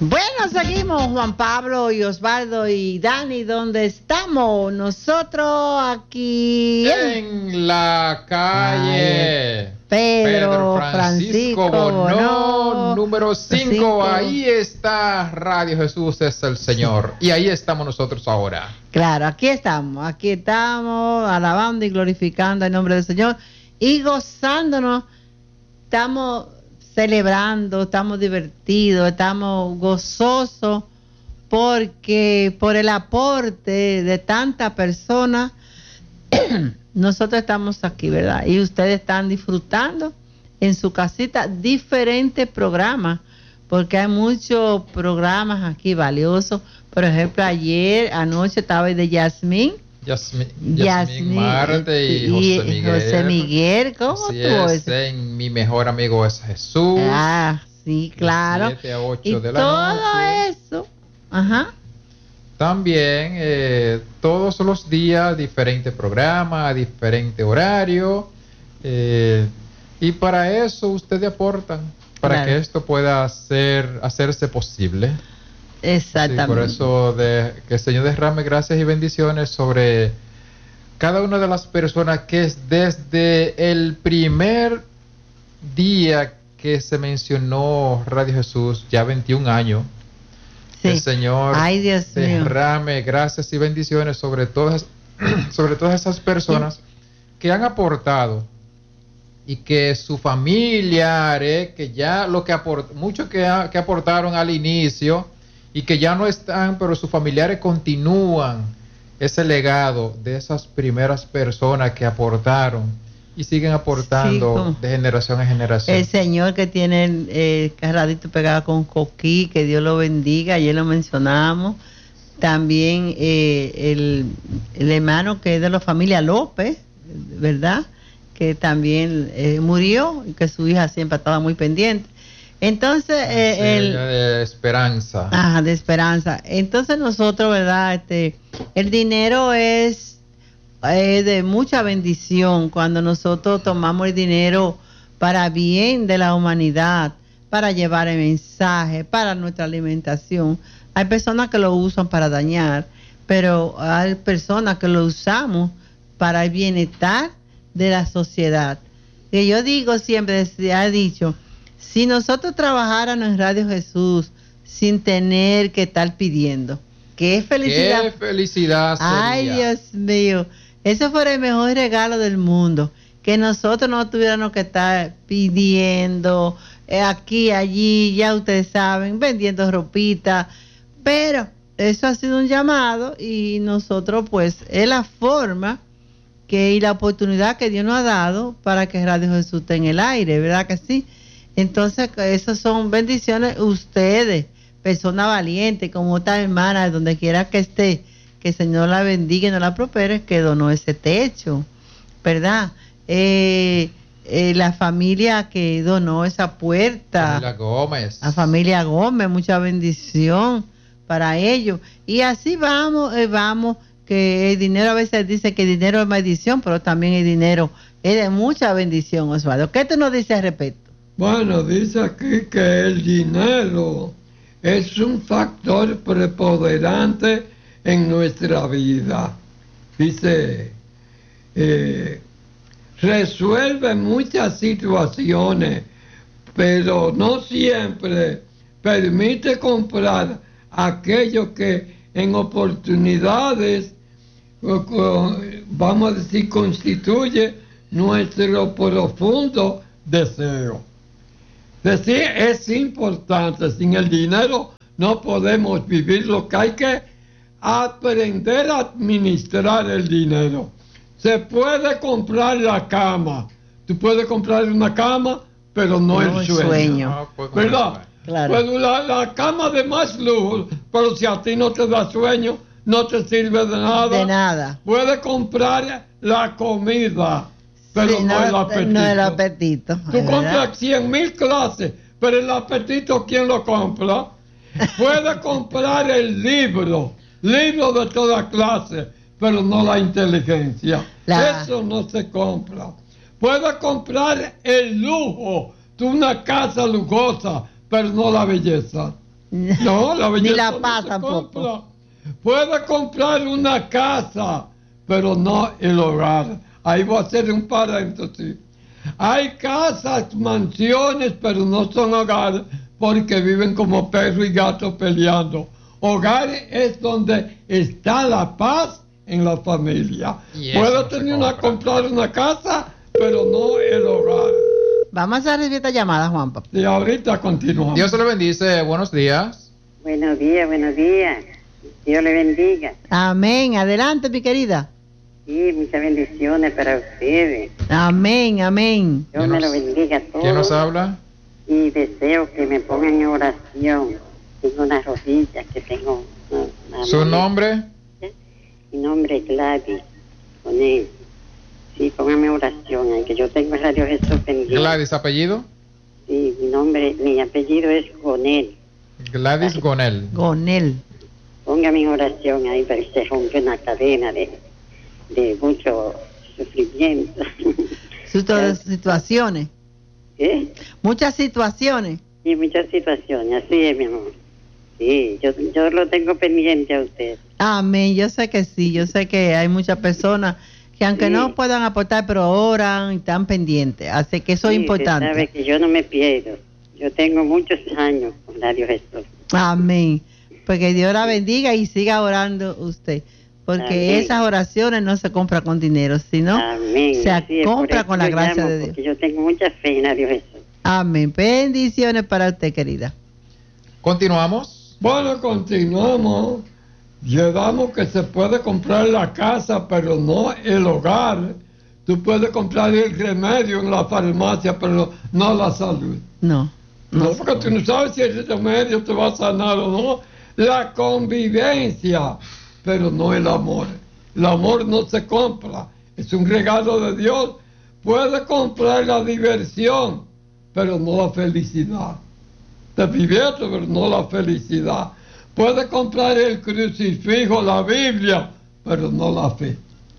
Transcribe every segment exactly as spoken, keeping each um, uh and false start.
Bueno, seguimos, Juan Pablo y Osvaldo y Dani, ¿dónde estamos? Nosotros aquí en la calle Ay, Pedro, Pedro Francisco, Francisco Bonó, número cinco. Ahí está Radio Jesús es el Señor. Y ahí estamos nosotros ahora. Claro, aquí estamos, aquí estamos alabando y glorificando el nombre del Señor y gozándonos. Estamos celebrando, estamos divertidos, estamos gozosos porque por el aporte de tantas personas nosotros estamos aquí, ¿verdad? Y ustedes están disfrutando en su casita diferentes programas, porque hay muchos programas aquí valiosos. Por ejemplo, ayer, anoche estaba el de Yasmín. Yasmín, Yasmín Marte y, y José Miguel. José Miguel, ¿cómo Así tú es, en Mi Mejor Amigo es Jesús. Ah, sí, claro. De siete a ocho y de la todo noche. Eso, ajá. También eh, todos los días diferentes programas, diferente horario. Eh, y para eso ustedes aportan, para claro. que esto pueda hacer, hacerse posible. Exactamente. Sí, por eso de, que el Señor derrame gracias y bendiciones sobre cada una de las personas que es desde el primer día que se mencionó Radio Jesús, ya veintiún años. Sí. El Señor Ay, Dios derrame mío. gracias y bendiciones sobre todas, sobre todas esas personas sí. que han aportado y que sus familiares, que ya lo que aport, muchos que, ha, que aportaron al inicio y que ya no están, pero sus familiares continúan ese legado de esas primeras personas que aportaron y siguen aportando sí, de generación en generación. El señor que tiene el eh, carradito pegado con coquí, que Dios lo bendiga, ayer lo mencionamos. También eh, el, el hermano que es de la familia López, ¿verdad? Que también eh, murió y que su hija siempre estaba muy pendiente. Entonces, eh, sí, el, de esperanza. Ajá, de esperanza. Entonces nosotros, ¿verdad? Este, el dinero es eh, de mucha bendición cuando nosotros tomamos el dinero para bien de la humanidad, para llevar el mensaje, para nuestra alimentación. Hay personas que lo usan para dañar, pero hay personas que lo usamos para el bienestar de la sociedad. Y yo digo siempre, se ha dicho, si nosotros trabajáramos en Radio Jesús sin tener que estar pidiendo, qué felicidad. Qué felicidad sería. Ay, Dios mío, eso fuera el mejor regalo del mundo, que nosotros no tuviéramos que estar pidiendo eh, aquí, allí, ya ustedes saben, vendiendo ropita, pero eso ha sido un llamado y nosotros pues es la forma que y la oportunidad que Dios nos ha dado para que Radio Jesús esté en el aire, ¿verdad que sí? Entonces, esas son bendiciones. Ustedes, personas valientes, como esta hermana, donde quiera que esté, que el Señor la bendiga y no la prospere, que donó ese techo, ¿verdad? Eh, eh, la familia que donó esa puerta. La familia Gómez. La familia Gómez, mucha bendición para ellos. Y así vamos, eh, vamos, que el dinero a veces dice que el dinero es maldición, pero también el dinero es de mucha bendición, Osvaldo. ¿Qué tú nos dices al respecto? Bueno, dice aquí que el dinero es un factor preponderante en nuestra vida. Dice, eh, resuelve muchas situaciones, pero no siempre permite comprar aquello que en oportunidades, vamos a decir, constituye nuestro profundo deseo. Decir, es importante, sin el dinero no podemos vivir, lo que hay que aprender a administrar el dinero. Se puede comprar la cama, tú puedes comprar una cama, pero no, no el sueño, sueño. No, pues, ¿verdad? Claro. Pero la, la cama de más lujo, pero si a ti no te da sueño, no te sirve de nada. De nada. Puedes comprar la comida, pero sí, no, no el apetito. No el apetito. Tú compras cien mil clases, pero el apetito, ¿quién lo compra? Puedes comprar el libro, libro de toda clase, pero no la inteligencia. La... Eso no se compra. Puedes comprar el lujo de una casa lujosa, pero no la belleza. No, la belleza Ni la no paz se tampoco. compra. Puede comprar una casa, pero no el hogar. Ahí voy a hacer un paréntesis. Hay casas, mansiones, pero no son hogares porque viven como perro y gato peleando. Hogar es donde está la paz en la familia. Y eso Puede no se tener una, compra. comprar una casa, pero no el hogar. Vamos a recibir esta llamada, Juanpa. Y ahorita continuamos. Dios le bendice. Buenos días. Buenos días, buenos días. Dios le bendiga. Amén. Adelante, mi querida. Sí, muchas bendiciones para ustedes. Amén, amén. Dios ¿Quién me nos- lo bendiga a todos. ¿Quién nos habla? Y deseo que me pongan en oración. Tengo unas rodillas que tengo. una- una ¿Su molestia. nombre? Mi nombre es Gladys. Con él. Sí, pónganme oración. Ahí, que yo tengo el Radio Jesús pendiente. Gladys, apellido. Sí, mi nombre, mi apellido es Gonel. Gladys Gonel. Gonel. Póngame en oración ahí para que se rompe una cadena de, de mucho sufrimiento. Situ- situaciones. ¿Eh? Muchas situaciones. Y muchas situaciones, así es, mi amor. Sí, yo, yo lo tengo pendiente a usted. Amén. Yo sé que sí. Yo sé que hay muchas personas que aunque Sí. no puedan aportar, pero oran y están pendientes. Así que eso es Sí, importante. usted sabe que yo no me pierdo. Yo tengo muchos años con Radio Jesús. Amén. Porque Dios la bendiga y siga orando usted. Porque Amén. esas oraciones no se compran con dinero, sino Amén. se Así es, por compra eso con la yo gracia llamo, de Dios. Porque yo tengo mucha fe en Radio Jesús. Amén. Bendiciones para usted, querida. Continuamos. Bueno, continuamos. Llegamos que se puede comprar la casa, pero no el hogar. Tú puedes comprar el remedio en la farmacia, pero no la salud. No. No, porque tú no sabes si el remedio te va a sanar o no. La convivencia, pero no el amor. El amor no se compra, es un regalo de Dios. Puede comprar la diversión, pero no la felicidad. Te diviertes, pero no la felicidad. Puede comprar el crucifijo, la Biblia, pero no la fe.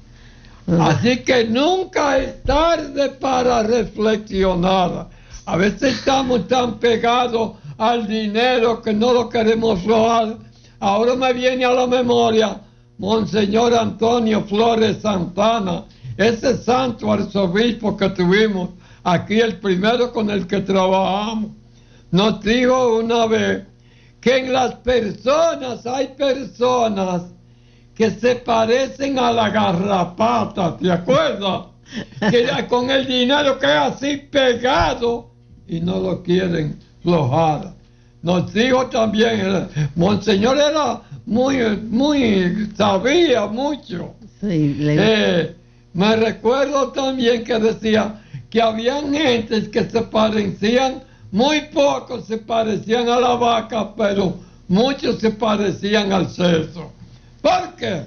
Así que nunca es tarde para reflexionar. A veces estamos tan pegados al dinero que no lo queremos robar. Ahora me viene a la memoria Monseñor Antonio Flores Santana, ese santo arzobispo que tuvimos aquí, el primero con el que trabajamos. Nos dijo una vez que en las personas hay personas que se parecen a la garrapata, ¿te acuerdas? Que con el dinero queda así pegado y no lo quieren flojar. Nos dijo también, el Monseñor era muy, muy, sabía mucho. Sí, le- Eh, me recuerdo también que decía que habían gentes que se parecían, muy pocos se parecían a la vaca, pero muchos se parecían al cerdo. ¿Por qué?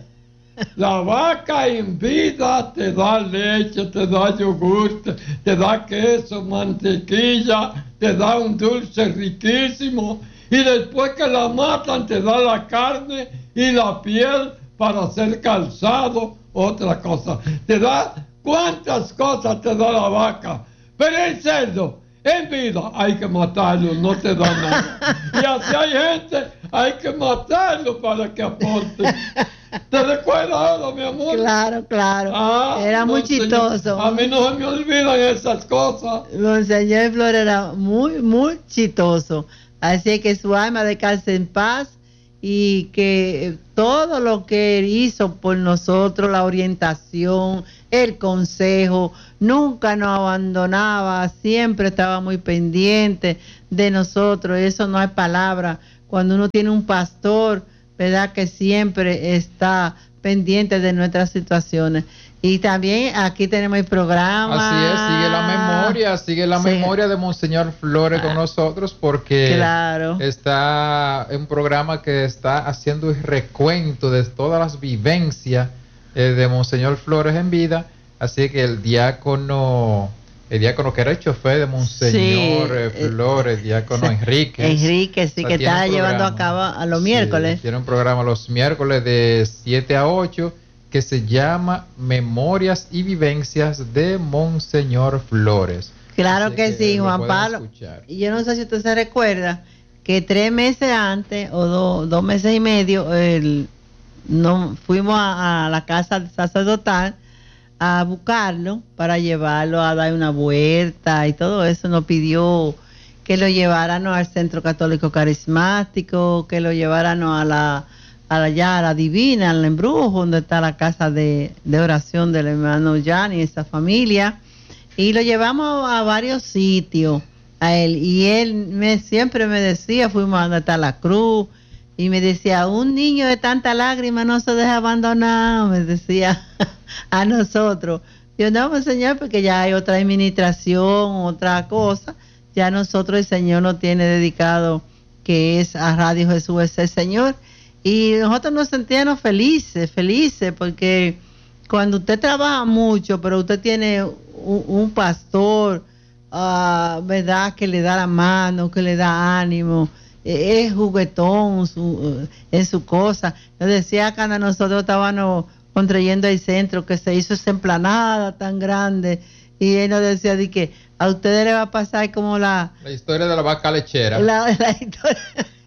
La vaca en vida te da leche, te da yogur, te, te da queso, mantequilla, te da un dulce riquísimo. Y después que la matan te da la carne y la piel para hacer calzado, otra cosa. Te da cuántas cosas te da la vaca. Pero el cerdo, en vida hay que matarlo, no te da nada. Y así hay gente, hay que matarlo para que aporte. ¿Te recuerdas ahora, mi amor? Claro, claro. Ah, Era muy no, señor. chistoso. A mí no se me olvidan esas cosas. Monseñor Flores era muy, muy chistoso. Así que su alma descanse en paz y que todo lo que él hizo por nosotros, la orientación, el consejo, nunca nos abandonaba, siempre estaba muy pendiente de nosotros. Eso no hay palabra. Cuando uno tiene un pastor, ¿verdad? Que siempre está pendiente de nuestras situaciones. Y también aquí tenemos el programa. Así es, sigue la memoria, sigue la Sí. memoria de Monseñor Flores con Ah, nosotros porque claro. está en un programa que está haciendo el recuento de todas las vivencias eh, de Monseñor Flores en vida. Así que el diácono, el diácono que era el chofer de Monseñor Sí, eh, eh, Flores, diácono sí, Enrique. Enrique, sí, O sea, que tiene está un llevando a programa. cabo a los Sí, miércoles. tiene un programa los miércoles de siete a ocho que se llama Memorias y Vivencias de Monseñor Flores. Claro Así que sí, lo Juan pueden Pablo. escuchar. Y yo no sé si usted se recuerda que tres meses antes o do, dos meses y medio el, no, fuimos a, a la casa sacerdotal a buscarlo para llevarlo a dar una vuelta y todo eso. Nos pidió que lo lleváramos al Centro Católico Carismático, que lo lleváramos a la, a la, ya, a la Divina, al Embrujo, donde está la casa de, de oración del hermano Yanni y esa familia, y lo llevamos a varios sitios a él, y él me, siempre me decía, fuimos a donde está la cruz, y me decía, un niño de tanta lágrima no se deja abandonar, me decía a nosotros. Yo no, pues Señor, porque ya hay otra administración, otra cosa, ya nosotros el Señor nos tiene dedicado, que es a Radio Jesús es el Señor, y nosotros nos sentíamos felices, felices, porque cuando usted trabaja mucho, pero usted tiene un, un pastor, uh, ¿verdad?, que le da la mano, que le da ánimo, es juguetón su, en su cosa. Nos decía cuando nosotros estábamos construyendo el centro, que se hizo esa emplanada tan grande, y él nos decía de que a ustedes le va a pasar como la... La historia de la vaca lechera. La, la, historia,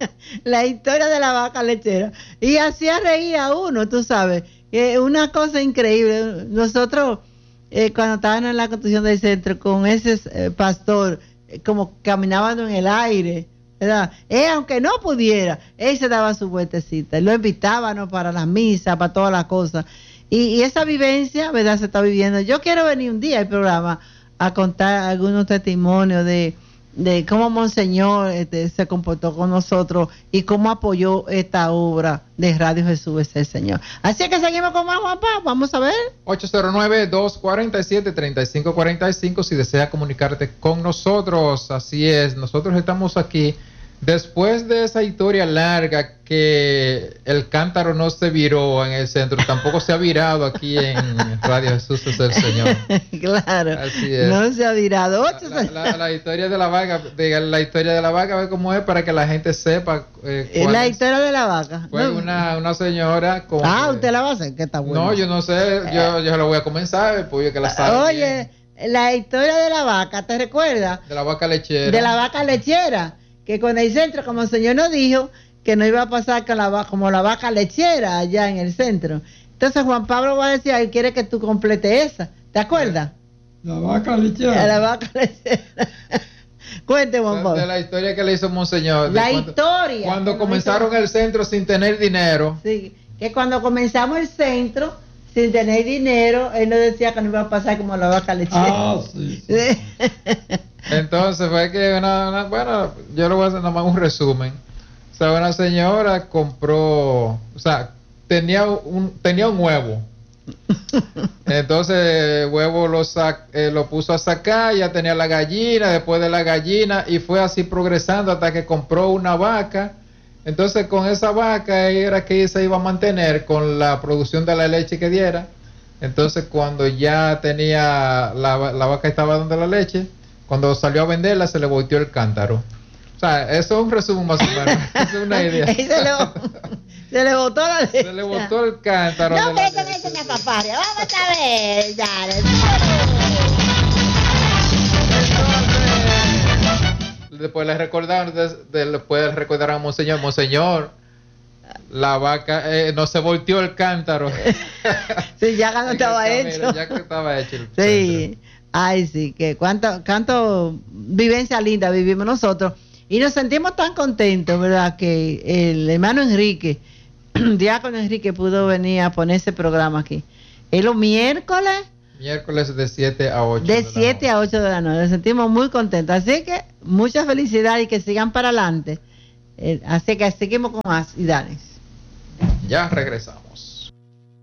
la historia de la vaca lechera. Y hacía reír a uno, tú sabes. Eh, una cosa increíble. Nosotros, eh, cuando estábamos en la construcción del centro, con ese eh, pastor, eh, como caminaban en el aire, ¿verdad? Él, aunque no pudiera, él se daba su vueltecita. Lo invitábamos para las misas, para todas las cosas. Y, y esa vivencia, ¿verdad?, se está viviendo. Yo quiero venir un día al programa a contar algunos testimonios de, de cómo Monseñor este, se comportó con nosotros y cómo apoyó esta obra de Radio Jesús es el Señor. Así que seguimos con más, Juanpa. Vamos a ver. ocho cero nueve, dos cuatro siete, tres cinco cuatro cinco si desea comunicarte con nosotros. Así es, nosotros estamos aquí después de esa historia larga que el cántaro no se viró en el centro, tampoco se ha virado aquí en Radio Jesús es el Señor. Claro, así es. No se ha virado. La, la, la, la historia de la vaca, de la historia de la vaca, a ver cómo es para que la gente sepa. Eh, la historia de la vaca. Fue no. una, una señora con... Ah, que, usted la va a hacer, que está bueno. No, yo no sé, yo, yo lo voy a comenzar, pues yo que la sabe. Oye, bien. La historia de la vaca, ¿te recuerdas? De la vaca lechera. De la vaca lechera. Que con el centro, como el Señor nos dijo, que no iba a pasar con la, como la vaca lechera allá en el centro. Entonces Juan Pablo va a decir, él quiere que tú completes esa. ¿Te acuerdas? La vaca lechera. La vaca lechera. Cuente, Juan Pablo. De la historia que le hizo Monseñor. La cuando, historia. Cuando comenzaron el centro sin tener dinero. Sí, que cuando comenzamos el centro sin tener dinero, él nos decía que no iba a pasar como la vaca lechera. Ah, sí. sí. Entonces fue que una, una, bueno, yo le voy a hacer nomás un resumen. O sea, una señora compró, o sea, tenía un, tenía un huevo. Entonces el huevo lo, sac, eh, lo puso a sacar, ya tenía la gallina, después de la gallina, y fue así progresando hasta que compró una vaca. Entonces con esa vaca era que se iba a mantener con la producción de la leche que diera. Entonces cuando ya tenía, la, la vaca estaba dando la leche, cuando salió a venderla se le volteó el cántaro. O sea, eso es un resumen más o menos. Eso es una idea. se, le, se le botó la leche. Se le botó el cántaro. No, pero eso no es una paparia. Vamos a ver. Dale. Después le recordaron, después le recordaron a Monseñor, Monseñor, la vaca, eh, no se volteó el cántaro. Sí, ya que no estaba hecho. Mira, ya que estaba hecho. El sí. centro. Ay, sí, que cuánto, cuánto vivencia linda vivimos nosotros. Y nos sentimos tan contentos, ¿verdad? Que el hermano Enrique, diácono Enrique, pudo venir a poner ese programa aquí. Es los miércoles. Miércoles de siete a ocho. De siete a ocho de la noche. Nos sentimos muy contentos. Así que mucha felicidad y que sigan para adelante. Eh, así que seguimos con más y dale. Ya regresamos.